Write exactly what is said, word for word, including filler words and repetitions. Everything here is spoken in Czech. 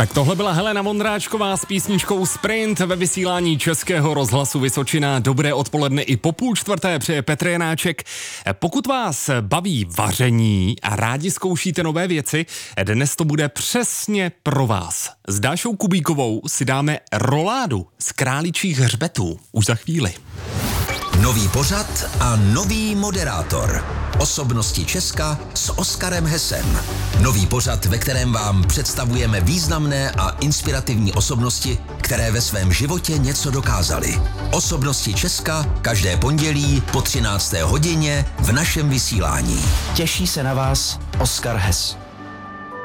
Tak tohle byla Helena Vondráčková s písničkou Sprint ve vysílání Českého rozhlasu Vysočina. Dobré odpoledne i po půl čtvrté přeje Petr Janáček. Pokud vás baví vaření a rádi zkoušíte nové věci, dnes to bude přesně pro vás. S Dášou Kubíkovou si dáme roládu z králičích hřbetů. Už za chvíli. Nový pořad a nový moderátor. Osobnosti Česka s Oskarem Hesem. Nový pořad, ve kterém vám představujeme významné a inspirativní osobnosti, které ve svém životě něco dokázaly. Osobnosti Česka každé pondělí po třinácté hodině v našem vysílání. Těší se na vás Oskar Hes.